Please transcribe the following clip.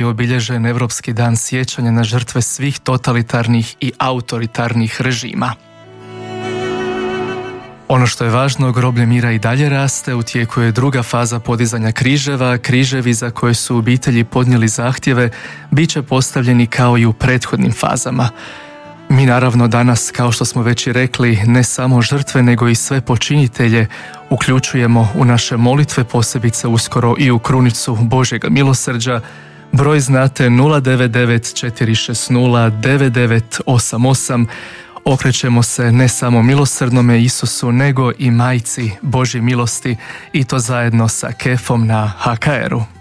obilježen Europski dan sjećanja na žrtve svih totalitarnih i autoritarnih režima. Ono što je važno, groblje mira i dalje raste, u tijeku je druga faza podizanja križeva. Križevi za koje su obitelji podnijeli zahtjeve bit će postavljeni kao i u prethodnim fazama. Mi naravno danas, kao što smo već i rekli, ne samo žrtve nego i sve počinitelje uključujemo u naše molitve, posebice uskoro i u krunicu Božjega milosrđa. Broj znate 099 460 9988. Okrećemo se ne samo milosrdnome Isusu, nego i Majci Božje milosti, i to zajedno sa Kefom na HKR-u.